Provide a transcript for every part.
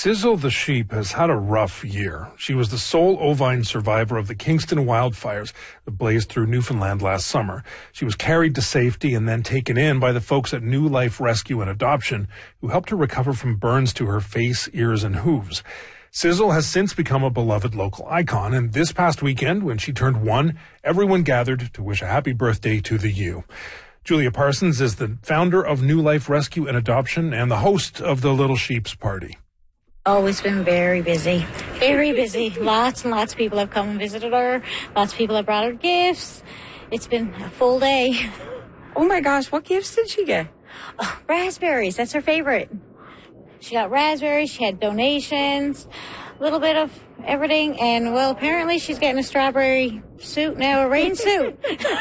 Sizzle the sheep has had a rough year. She was the sole ovine survivor of the Kingston wildfires that blazed through Newfoundland last summer. She was carried to safety and then taken in by the folks at New Life Rescue and Adoption, who helped her recover from burns to her face, ears, and hooves. Sizzle has since become a beloved local icon, and this past weekend, when she turned 1, everyone gathered to wish a happy birthday to the ewe. Julia Parsons is the founder of New Life Rescue and Adoption and the host of the Little Sheep's Party. Always been very busy. Very busy. Lots and lots of people have come and visited her. Lots of people have brought her gifts. It's been a full day. Oh my gosh, what gifts did she get? Oh, raspberries. That's her favorite. She got raspberries. She had donations. A little bit of everything. And, well, apparently she's getting a strawberry suit now, a rain suit.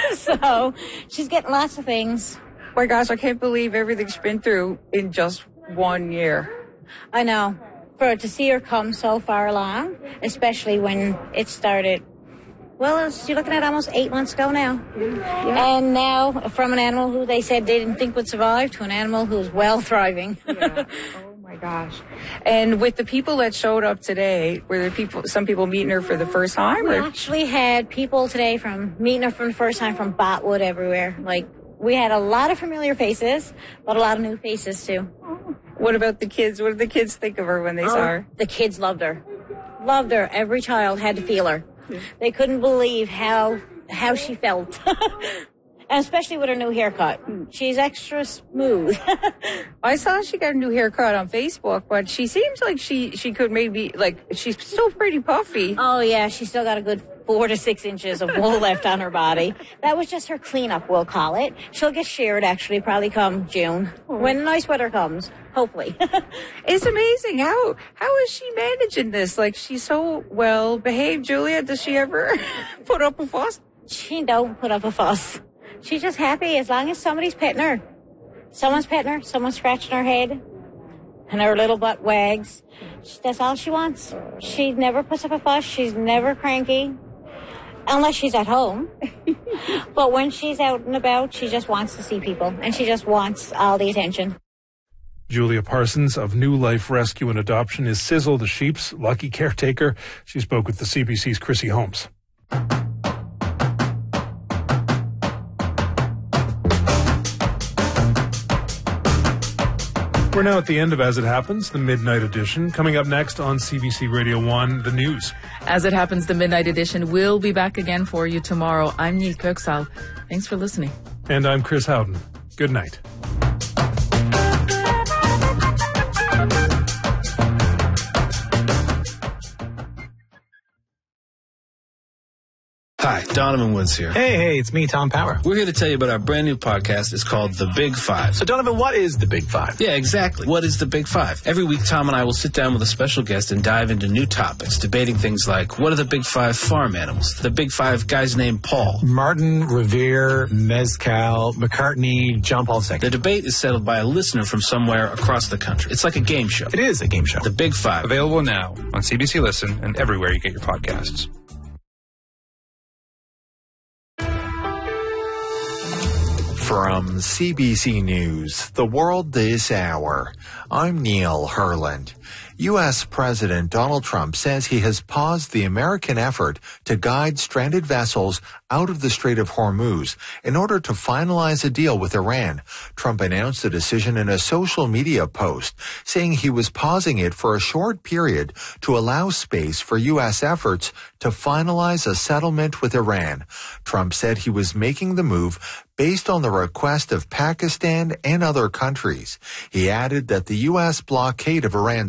So she's getting lots of things. Oh my gosh, I can't believe everything she's been through in just 1 year. I know. To see her come so far along, especially when it started, well, you're looking at almost 8 months ago now. Yeah. And now from an animal who they said they didn't think would survive to an animal who's well thriving. Yeah. Oh my gosh. And with the people that showed up today, were there some people meeting her for the first time? We actually had people today from meeting her for the first time from Botwood everywhere. Like, we had a lot of familiar faces, but a lot of new faces too. What about the kids? What did the kids think of her when they saw her? The kids loved her. Loved her. Every child had to feel her. Yeah. They couldn't believe how she felt. And especially with her new haircut. She's extra smooth. I saw she got a new haircut on Facebook, but she seems like she could maybe, like, she's still pretty puffy. Oh, yeah. She's still got a good 4 to 6 inches of wool left on her body. That was just her cleanup, we'll call it. She'll get sheared, actually, probably come June, when nice weather comes, hopefully. It's amazing. How is she managing this? Like, she's so well behaved. Julia, does she ever put up a fuss? She don't put up a fuss. She's just happy as long as somebody's petting her. Someone's petting her, someone's scratching her head, and her little butt wags. That's all she wants. She never puts up a fuss. She's never cranky. Unless she's at home. But when she's out and about, she just wants to see people, and she just wants all the attention. Julia Parsons of New Life Rescue and Adoption is Sizzle the sheep's lucky caretaker. She spoke with the CBC's Chrissy Holmes. We're now at the end of As It Happens, the Midnight Edition. Coming up next on CBC Radio 1, the news. As It Happens, the Midnight Edition will be back again for you tomorrow. I'm Neil Kirksall. Thanks for listening. And I'm Chris Howden. Good night. Hi, Donovan Woods here. Hey, it's me, Tom Power. We're here to tell you about our brand new podcast. It's called The Big Five. So, Donovan, what is The Big Five? Yeah, exactly. What is The Big Five? Every week, Tom and I will sit down with a special guest and dive into new topics, debating things like, what are the Big Five farm animals? The Big Five guys named Paul. Martin, Revere, Mezcal, McCartney, John Paul II. The debate is settled by a listener from somewhere across the country. It's like a game show. It is a game show. The Big Five. Available now on CBC Listen and everywhere you get your podcasts. From CBC News, The World This Hour, I'm Neil Herland. U.S. President Donald Trump says he has paused the American effort to guide stranded vessels out of the Strait of Hormuz in order to finalize a deal with Iran. Trump announced the decision in a social media post, saying he was pausing it for a short period to allow space for U.S. efforts to finalize a settlement with Iran. Trump said he was making the move based on the request of Pakistan and other countries. He added that the U.S. blockade of Iran's